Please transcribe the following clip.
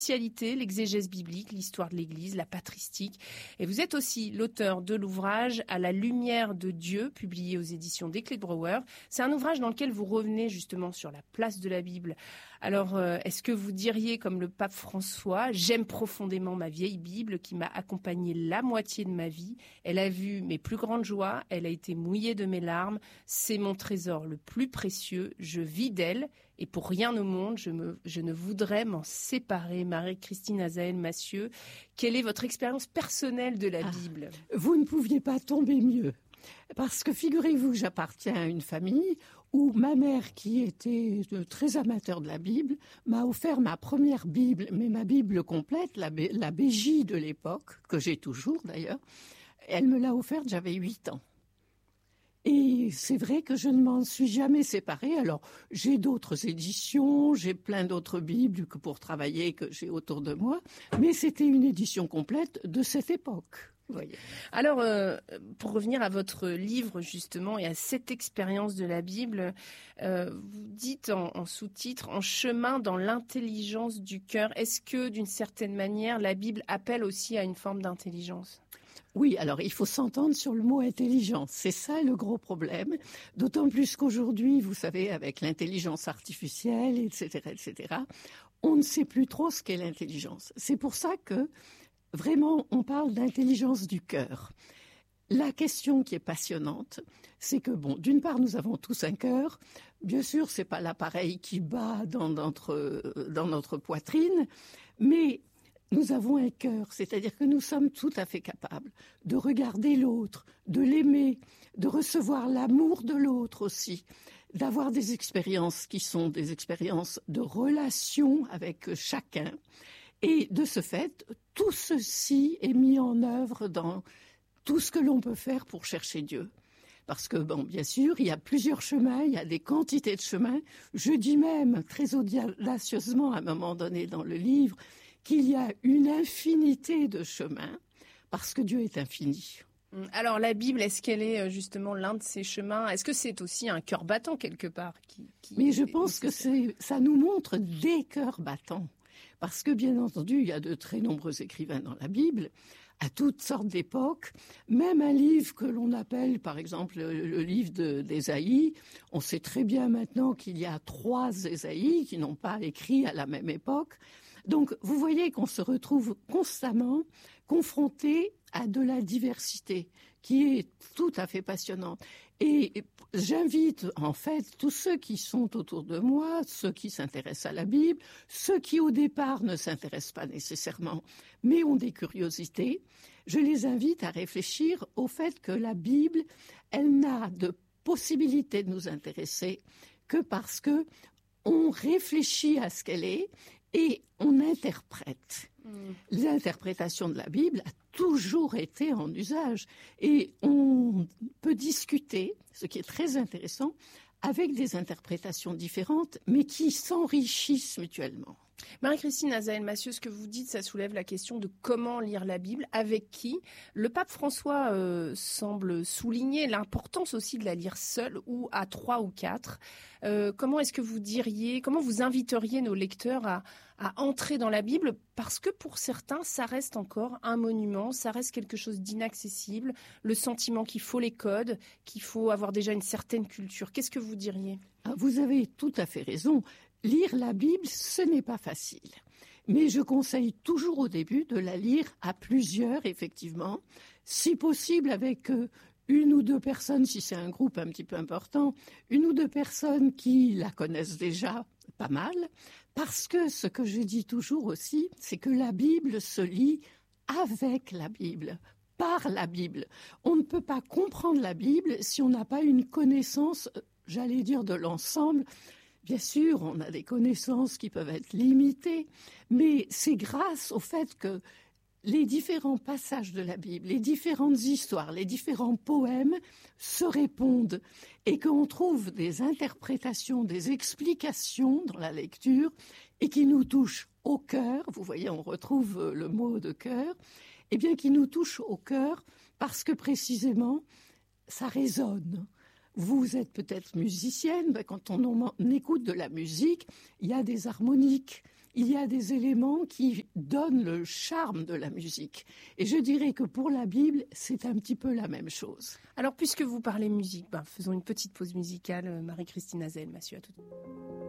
spécialité, l'exégèse biblique, l'histoire de l'Église, la patristique. Et vous êtes aussi l'auteur de l'ouvrage À la lumière de Dieu, publié aux éditions des Clés de Brouwer. C'est un ouvrage dans lequel vous revenez justement sur la place de la Bible. Alors, est-ce que vous diriez, comme le pape François, j'aime profondément ma vieille Bible qui m'a accompagné la moitié de ma vie. Elle a vu mes plus grandes joies, elle a été mouillée de mes larmes. C'est mon trésor le plus précieux. Je vis d'elle et pour rien au monde, je ne voudrais m'en séparer. Marie-Christine Azaël-Massieu, quelle est votre expérience personnelle de la Bible ? Vous ne pouviez pas tomber mieux. Parce que figurez-vous que j'appartiens à une famille où ma mère, qui était très amateur de la Bible, m'a offert ma première Bible, mais ma Bible complète, la BJ de l'époque, que j'ai toujours d'ailleurs. Elle me l'a offerte, j'avais 8 ans. Et c'est vrai que je ne m'en suis jamais séparée. Alors, j'ai d'autres éditions, j'ai plein d'autres Bibles que pour travailler que j'ai autour de moi, mais c'était une édition complète de cette époque. Voyez. Alors, pour revenir à votre livre justement et à cette expérience de la Bible, vous dites en sous-titre « En chemin dans l'intelligence du cœur ». Est-ce que, d'une certaine manière, la Bible appelle aussi à une forme d'intelligence ? Oui, alors il faut s'entendre sur le mot intelligence. C'est ça le gros problème. D'autant plus qu'aujourd'hui, vous savez, avec l'intelligence artificielle, etc., on ne sait plus trop ce qu'est l'intelligence. C'est pour ça que vraiment, on parle d'intelligence du cœur. La question qui est passionnante, c'est que bon, d'une part, nous avons tous un cœur. Bien sûr, c'est pas l'appareil qui bat dans notre poitrine, mais nous avons un cœur, c'est-à-dire que nous sommes tout à fait capables de regarder l'autre, de l'aimer, de recevoir l'amour de l'autre aussi, d'avoir des expériences qui sont des expériences de relation avec chacun. Et de ce fait, tout ceci est mis en œuvre dans tout ce que l'on peut faire pour chercher Dieu. Parce que, bon, bien sûr, il y a plusieurs chemins, il y a des quantités de chemins. Je dis même, très audacieusement à un moment donné dans le livre, qu'il y a une infinité de chemins, parce que Dieu est infini. Alors la Bible, est-ce qu'elle est justement l'un de ces chemins ? Est-ce que c'est aussi un cœur battant quelque part Mais je pense que ça nous montre des cœurs battants. Parce que, bien entendu, il y a de très nombreux écrivains dans la Bible, à toutes sortes d'époques. Même un livre que l'on appelle, par exemple, le livre d'Ésaïe, on sait très bien maintenant qu'il y a 3 Ésaïe qui n'ont pas écrit à la même époque. Donc, vous voyez qu'on se retrouve constamment confronté à de la diversité qui est tout à fait passionnante. Et j'invite en fait tous ceux qui sont autour de moi, ceux qui s'intéressent à la Bible, ceux qui au départ ne s'intéressent pas nécessairement, mais ont des curiosités, je les invite à réfléchir au fait que la Bible, elle n'a de possibilité de nous intéresser que parce que on réfléchit à ce qu'elle est et on interprète. L'interprétation de la Bible a toujours été en usage et on peut discuter, ce qui est très intéressant, avec des interprétations différentes, mais qui s'enrichissent mutuellement. Marie-Christine Azaël-Massieu, ce que vous dites, ça soulève la question de comment lire la Bible, avec qui. Le pape François semble souligner l'importance aussi de la lire seule ou à 3 ou 4. Comment est-ce que vous diriez, comment vous inviteriez nos lecteurs à entrer dans la Bible ? Parce que pour certains, ça reste encore un monument, ça reste quelque chose d'inaccessible, le sentiment qu'il faut les codes, qu'il faut avoir déjà une certaine culture. Qu'est-ce que vous diriez ? Vous avez tout à fait raison. Lire la Bible, ce n'est pas facile. Mais je conseille toujours au début de la lire à plusieurs, effectivement. Si possible avec 1 ou 2 personnes, si c'est un groupe un petit peu important, 1 ou 2 personnes qui la connaissent déjà pas mal. Parce que ce que je dis toujours aussi, c'est que la Bible se lit avec la Bible, par la Bible. On ne peut pas comprendre la Bible si on n'a pas une connaissance, j'allais dire, de l'ensemble. Bien sûr, on a des connaissances qui peuvent être limitées, mais c'est grâce au fait que les différents passages de la Bible, les différentes histoires, les différents poèmes se répondent et qu'on trouve des interprétations, des explications dans la lecture et qui nous touchent au cœur. Vous voyez, on retrouve le mot de cœur, et bien qui nous touchent au cœur parce que précisément, ça résonne. Vous êtes peut-être musicienne, quand on écoute de la musique, il y a des harmoniques, il y a des éléments qui donnent le charme de la musique. Et je dirais que pour la Bible, c'est un petit peu la même chose. Alors, puisque vous parlez musique, faisons une petite pause musicale. Marie-Christine Hazel, Massieu, à tout de suite.